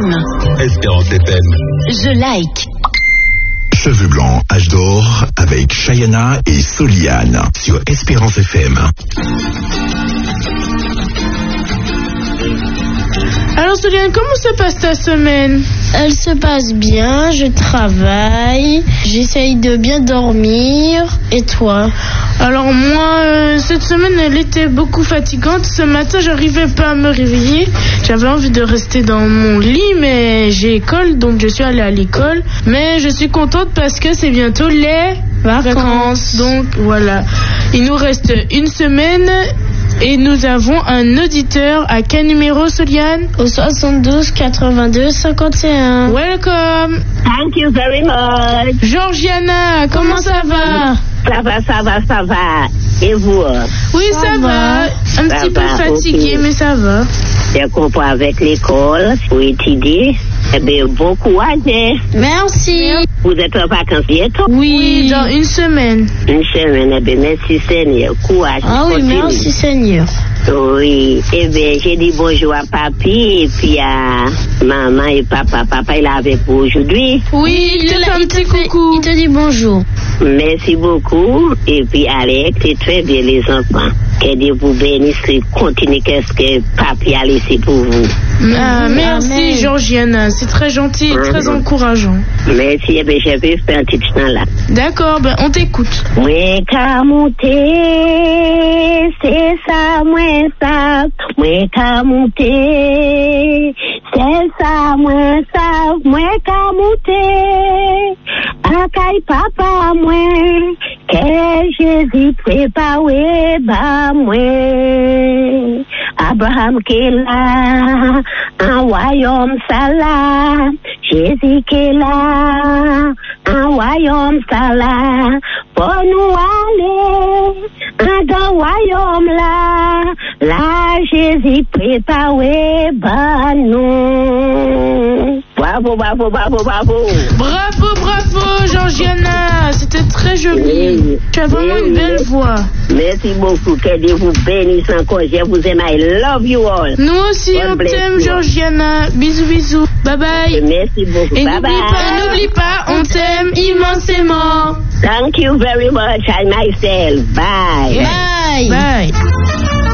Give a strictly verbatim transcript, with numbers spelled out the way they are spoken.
Espérance F M. Je like. Cheveux blancs, âge d'or, avec Chayana et Soliane sur Espérance F M. Alors Soliane, comment se passe ta semaine? Elle se passe bien, je travaille, j'essaye de bien dormir. Et toi? Alors moi, euh, cette semaine, elle était beaucoup fatigante. Ce matin, j'arrivais pas à me réveiller. J'avais envie de rester dans mon lit, mais j'ai école, donc je suis allée à l'école. Mais je suis contente parce que c'est bientôt les vacances. vacances. Donc voilà, il nous reste une semaine. Et nous avons un auditeur à quel numéro, Soliane? Au soixante-douze quatre-vingt-deux cinquante et un. Welcome. Thank you very much. Georgiana, comment, comment ça va? Ça va, ça va, ça va. Et vous? Oui, ça, ça va. va. Un ça petit va, peu fatigué, okay. Mais ça va. Je comprends avec l'école pour étudier. Eh bien, bon courage. Merci. Vous êtes en vacances bientôt? Oui, oui, dans une semaine. Une semaine, eh bien, merci Seigneur. Courage. Ah oui, continue. Merci Seigneur. Oui, eh bien, j'ai dit bonjour à papi et puis à maman et papa. Papa, il est avec vous aujourd'hui. Oui, il, il te fait un petit coucou. Il te dit bonjour. Merci beaucoup. Et puis, Alex, c'est très bien, les enfants. Que Dieu vous bénisse et continue qu'est-ce que papi a laissé pour vous. Ah, merci, Amen. Georgiana. C'est très gentil et très mmh. encourageant. Merci. Eh bien, je vais faire un petit temps là. D'accord, ben, on t'écoute. Moi, qu'à monter, c'est ça, moi, ça. Moi, qu'à monter, c'est ça, moi, ça. Moi, qu'à monter, à caille papa, moi, que Jésus préparé, bah, moi. Abraham qui est là, un royaume ça là, Jésus qui est là, un royaume ça là, pour nous aller, dans royaume là, là Jésus préparé, bah nous. Bravo, bravo, bravo, bravo. Bravo, bravo, Georgiana. C'était très joli. Oui, tu as vraiment oui, une belle oui. voix. Merci beaucoup. Que Dieu vous bénisse encore. Je vous aime. I love you all. Nous aussi, God on t'aime, Georgiana. Bisous, bisous. Bye bye. Merci beaucoup. Et bye n'oublie bye. pas, n'oublie pas, on t'aime immensément. Thank you very much. I myself. Bye. Bye. Bye. Bye.